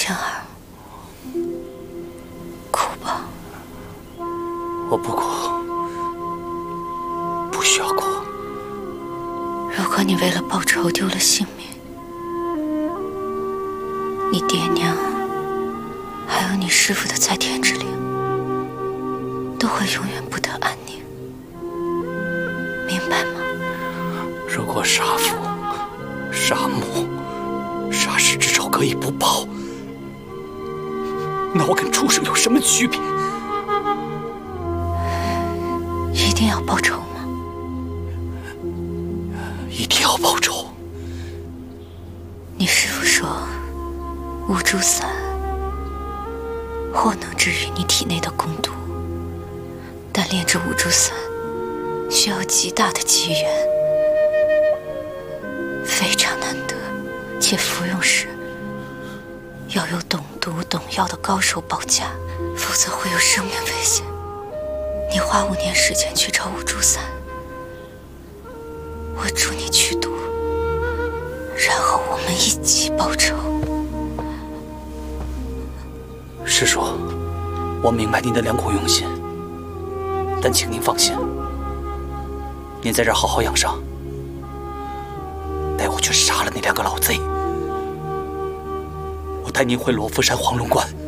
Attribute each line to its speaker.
Speaker 1: 天儿，哭吧。
Speaker 2: 我不哭，不需要哭。
Speaker 1: 如果你为了报仇丢了性命，你爹娘还有你师父的在天之灵，都会永远不得安宁，明白吗？
Speaker 2: 如果杀父、杀母、杀师之仇可以不报，那我跟畜生有什么区别？
Speaker 1: 一定要报仇吗？
Speaker 2: 一定要报仇。
Speaker 1: 你师父说，五诛散或能治愈你体内的攻毒，但炼制五诛散需要极大的机缘，非常难得，且服用时要有懂毒懂药的高手保驾，否则会有生命危险。你花5年时间去找五诛散，我助你去毒，然后我们一起报仇。
Speaker 2: 师叔，我明白您的良苦用心，但请您放心，您在这儿好好养伤，带我去杀了那2个老贼。我带您回罗浮山黄龙关。